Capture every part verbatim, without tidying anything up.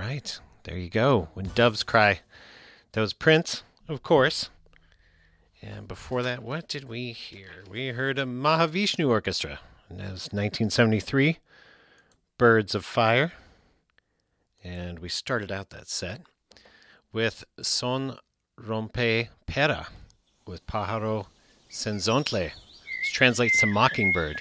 right. There you go. When Doves Cry. That was Prince, of course. And before that, what did we hear? We heard a Mahavishnu Orchestra. And that was nineteen seventy-three. Birds of Fire. And we started out that set with Son Rompe Pera with Pájaro Senzontle, which translates to Mockingbird.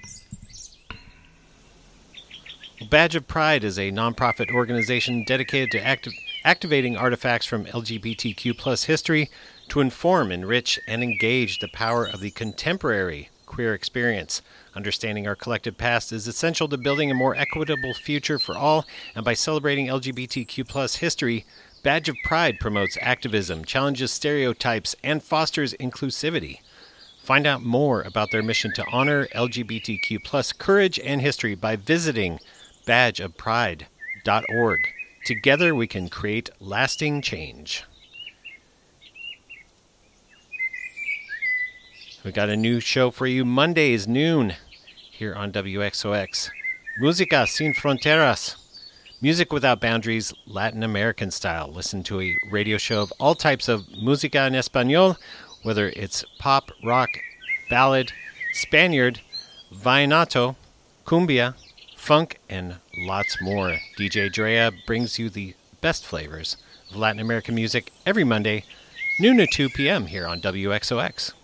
Badge of Pride is a nonprofit organization dedicated to acti- activating artifacts from L G B T Q plus history to inform, enrich, and engage the power of the contemporary queer experience. Understanding our collective past is essential to building a more equitable future for all, and by celebrating L G B T Q plus history, Badge of Pride promotes activism, challenges stereotypes, and fosters inclusivity. Find out more about their mission to honor L G B T Q plus courage and history by visiting badge of pride dot org. Together we can create lasting change. We got a new show for you Mondays noon here on W X O X. Música sin fronteras. Music without boundaries, Latin American style. Listen to a radio show of all types of música en español, whether it's pop, rock, ballad, Spaniard, vallenato, cumbia, funk, and lots more. D J Drea brings you the best flavors of Latin American music every Monday, noon to two p.m. here on W X O X.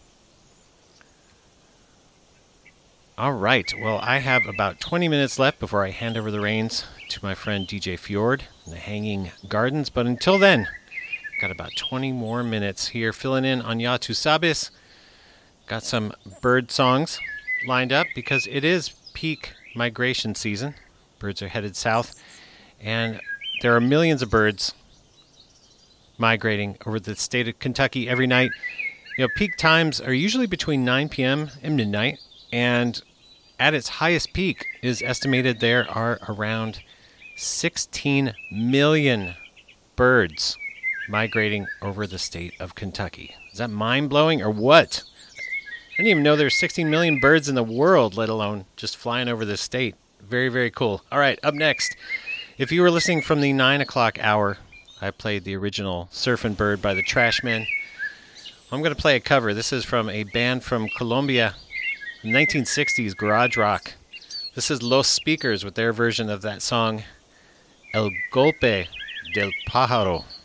All right, well, I have about twenty minutes left before I hand over the reins to my friend D J Fjord in the Hanging Gardens. But until then, got about twenty more minutes here filling in on Ya Tu Sabes. Got some bird songs lined up because it is peak migration season. Birds are headed south, and there are millions of birds migrating over the state of Kentucky every night. You know, peak times are usually between nine p.m. and midnight, and at its highest peak is estimated there are around sixteen million birds migrating over the state of Kentucky. Is that mind-blowing or what? I didn't even know there's sixteen million birds in the world, let alone just flying over the state. Very, very cool. All right, up next, if you were listening from the nine o'clock hour, I played the original Surfin' Bird by the Trashmen. I'm going to play a cover. This is from a band from Colombia, nineteen sixties garage rock. This is Los Speakers with their version of that song, El Golpe del Pájaro.